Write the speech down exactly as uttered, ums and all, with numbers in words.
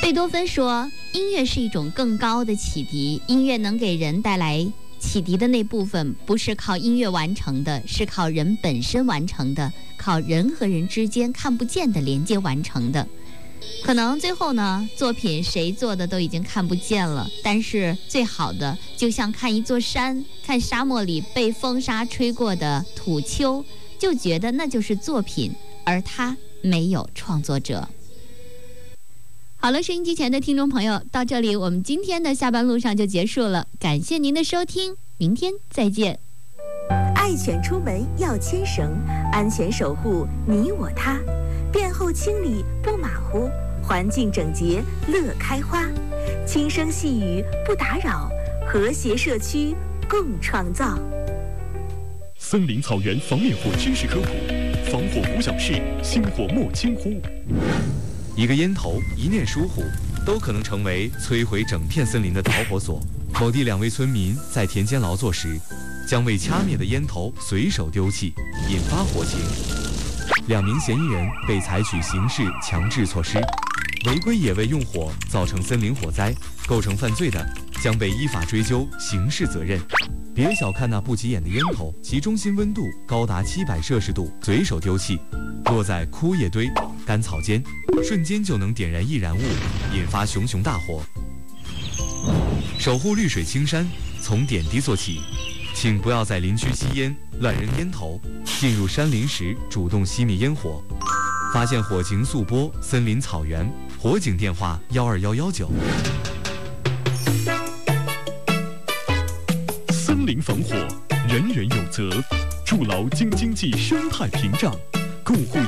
贝多芬说，音乐是一种更高的启迪，音乐能给人带来启迪的那部分，不是靠音乐完成的，是靠人本身完成的，靠人和人之间看不见的连接完成的。可能最后呢，作品谁做的都已经看不见了，但是最好的就像看一座山，看沙漠里被风沙吹过的土丘，就觉得那就是作品，而它没有创作者。好了，收音机前的听众朋友，到这里我们今天的下班路上就结束了，感谢您的收听，明天再见。 爱犬出门要牵绳，安全守护你我他，便后清理不马虎，环境整洁乐开花，轻声细语不打扰，和谐社区共创造。 森林草原防灭火知识科普，防火无小事，星火莫轻忽。 一个烟头，一念疏忽，都可能成为摧毁整片森林的导火索。某地两位村民在田间劳作时，将未掐灭的烟头随手丢弃，引发火情。两名嫌疑人被采取刑事强制措施，违规野味用火造成森林火灾，构成犯罪的将被依法追究刑事责任。别小看那不起眼的烟头，其中心温度高达七百摄氏度，随手丢弃，落在枯叶堆、干草间，瞬间就能点燃易燃物，引发熊熊大火。守护绿水青山，从点滴做起，请不要在林区吸烟、乱扔烟头，进入山林时主动熄灭烟火。发现火情速拨森林草原火警电话幺二幺幺九。 森林防火，人人有责，筑牢京津冀生态屏障，共护